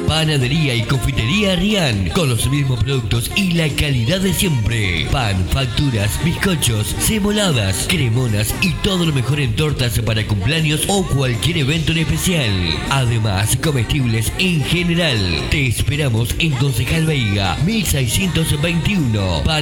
Panadería y confitería Rian, con los mismos productos y la calidad de siempre. Pan, facturas, bizcochos, semoladas, cremonas y todo lo mejor en tortas para cumpleaños o cualquier evento en especial. Además, comestibles en general. Te esperamos en Concejal Veiga, 1621.